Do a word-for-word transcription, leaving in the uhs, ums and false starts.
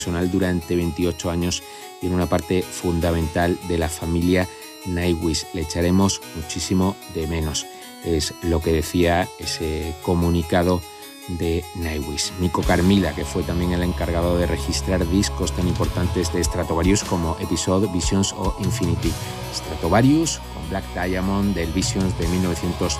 personal durante veintiocho años y en una parte fundamental de la familia Nightwish. Le echaremos muchísimo de menos. Es lo que decía ese comunicado de Nightwish. Nico Carmilla, que fue también el encargado de registrar discos tan importantes de Stratovarius como Episode, Visions o Infinity. Stratovarius con Black Diamond del Visions de mil novecientos